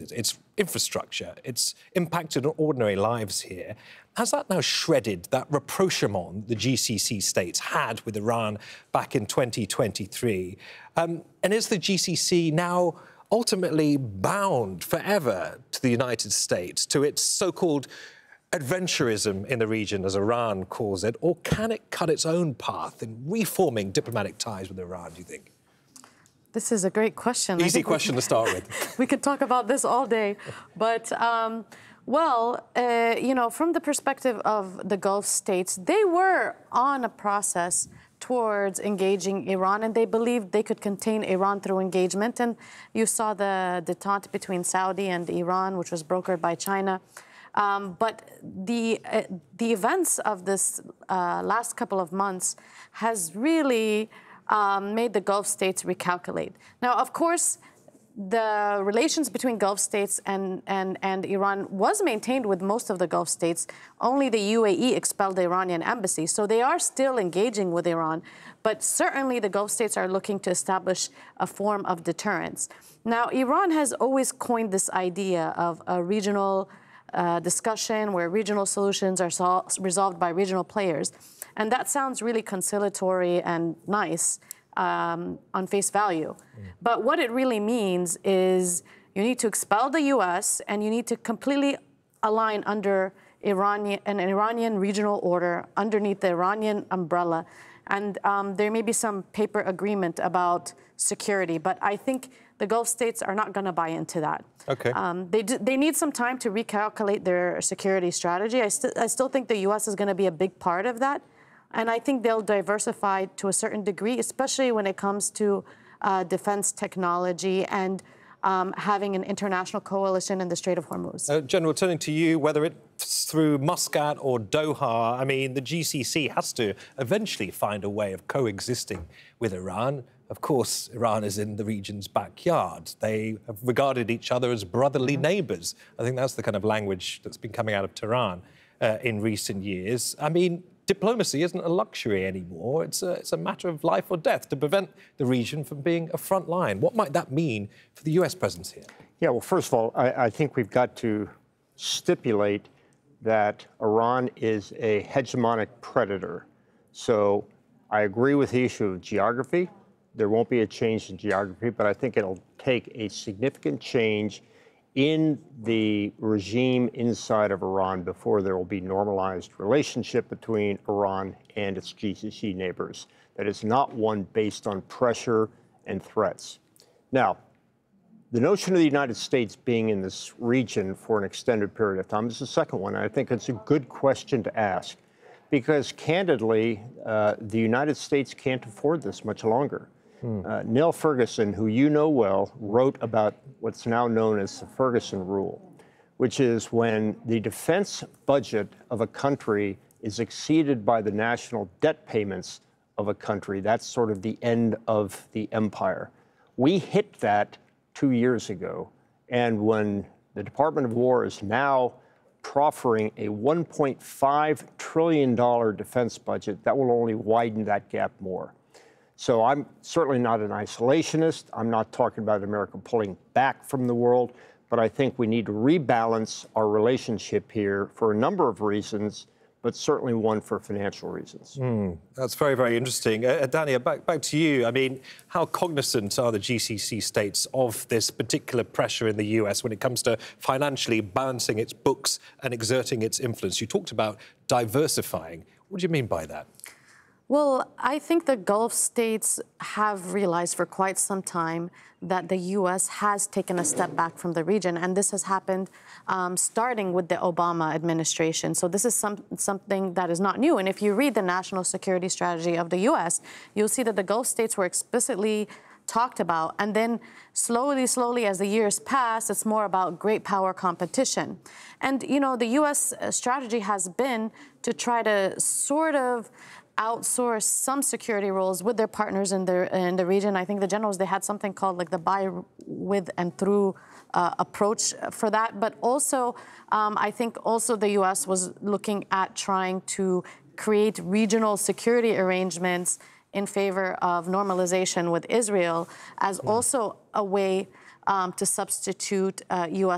resources, its infrastructure. It's impacted on ordinary lives here. Has that now shredded that rapprochement the GCC states had with Iran back in 2023? And is the GCC now ultimately bound forever to the United States, to its so-called adventurism in the region, as Iran calls it, or can it cut its own path in reforming diplomatic ties with Iran, do you think? This is a great question. Easy question to start with. We could talk about this all day. But, you know, from the perspective of the Gulf states, they were on a process towards engaging Iran, and they believed they could contain Iran through engagement. And you saw the détente between Saudi and Iran, which was brokered by China. But the events of this last couple of months has really made the Gulf states recalculate. Now, of course, the relations between Gulf states and Iran was maintained with most of the Gulf states. Only the UAE expelled the Iranian embassy. So they are still engaging with Iran. But certainly the Gulf states are looking to establish a form of deterrence. Now, Iran has always coined this idea of a regional discussion where regional solutions are resolved by regional players. And that sounds really conciliatory and nice on face value. But what it really means is you need to expel the U.S. and you need to completely align under an Iranian regional order underneath the Iranian umbrella. And there may be some paper agreement about security, but I think the Gulf states are not going to buy into that. Okay. They need some time to recalculate their security strategy. I still think the U.S. is going to be a big part of that. And I think they'll diversify to a certain degree, especially when it comes to defense technology and having an international coalition in the Strait of Hormuz. General, turning to you, whether it's through Muscat or Doha, I mean, the GCC has to eventually find a way of coexisting with Iran. Of course, Iran is in the region's backyard. They have regarded each other as brotherly neighbours. I think that's the kind of language that's been coming out of Tehran in recent years. I mean, diplomacy isn't a luxury anymore. It's a matter of life or death to prevent the region from being a front line. What might that mean for the US presence here? Yeah, well, first of all, I think we've got to stipulate that Iran is a hegemonic predator. So I agree with the issue of geography. There won't be a change in geography, but I think it'll take a significant change in the regime inside of Iran before there will be normalized relationship between Iran and its GCC neighbors. That is not one based on pressure and threats. Now, the notion of the United States being in this region for an extended period of time is the second one. And I think it's a good question to ask because, candidly, the United States can't afford this much longer. Neil Ferguson, who you know well, wrote about what's now known as the Ferguson Rule, which is when the defense budget of a country is exceeded by the national debt payments of a country. That's sort of the end of the empire. We hit that 2 years ago. And when the Department of War is now proffering a $1.5 trillion defense budget, that will only widen that gap more. So I'm certainly not an isolationist. I'm not talking about America pulling back from the world, but I think we need to rebalance our relationship here for a number of reasons, but certainly one for financial reasons. That's very, very interesting. Dania, back to you. I mean, how cognizant are the GCC states of this particular pressure in the US when it comes to financially balancing its books and exerting its influence? You talked about diversifying. What do you mean by that? Well, I think the Gulf states have realized for quite some time that the U.S. has taken a step back from the region, and this has happened starting with the Obama administration. So this is something that is not new. And if you read the national security strategy of the U.S., you'll see that the Gulf states were explicitly talked about. And then slowly, as the years pass, it's more about great power competition. And, you know, the U.S. strategy has been to try to sort of outsource some security roles with their partners in the region. I think the generals, they had something called like the by, with, and through approach for that. But also, I think also the U.S. was looking at trying to create regional security arrangements in favor of normalization with Israel as also a way to substitute U.S.